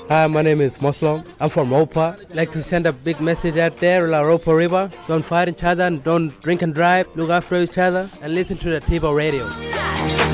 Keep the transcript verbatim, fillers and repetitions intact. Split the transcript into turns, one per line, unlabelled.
Hi, my name is Muslim. I'm from Ropa. I'd like to send a big message out there, La Ropa River. Don't fight each other and don't drink and drive. Look after each other and listen to the Tivo radio.